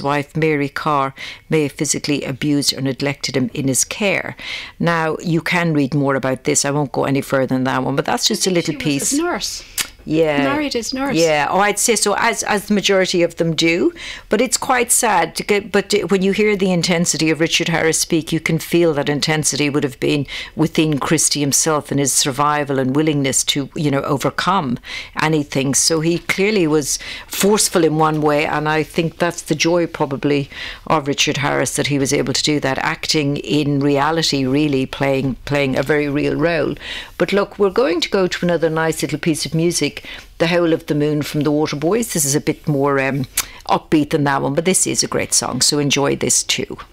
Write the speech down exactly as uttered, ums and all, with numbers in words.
wife, Mary Carr, may have physically abused or neglected him in his care. Now, you can read more about this. I won't go any further than that one, but that's just a little she was piece. His nurse. Yeah, Married his nurse. Yeah, oh, I'd say so, as as the majority of them do. But it's quite sad to get. But when you hear the intensity of Richard Harris speak, you can feel that intensity would have been within Christie himself and his survival and willingness to, you know, overcome anything. So he clearly was forceful in one way, and I think that's the joy probably of Richard Harris, that he was able to do that, acting in reality, really playing playing a very real role. But look, we're going to go to another nice little piece of music. The Howl of the Moon from the Waterboys. This is a bit more um, upbeat than that one, but this is a great song, so enjoy this too.